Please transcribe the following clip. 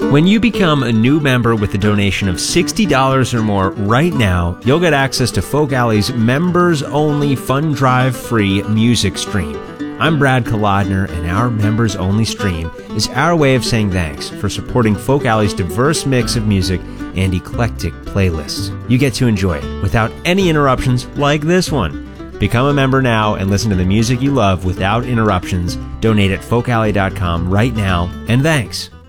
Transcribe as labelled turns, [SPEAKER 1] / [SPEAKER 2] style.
[SPEAKER 1] When you become a new member with a donation of $60 or more right now, you'll get access to Folk Alley's members-only Fund Drive free music stream. I'm Brad Kolodner, and our members-only stream is our way of saying thanks for supporting Folk Alley's diverse mix of music and eclectic playlists. You get to enjoy it without any interruptions like this one. Become a member now and listen to the music you love without interruptions. Donate at folkalley.com right now, and thanks.